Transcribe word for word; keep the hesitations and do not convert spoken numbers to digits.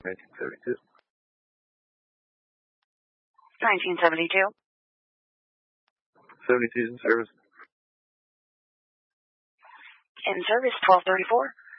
nineteen seventy-two. nineteen seventy-two. seventy-two's in service. In service, twelve thirty-four.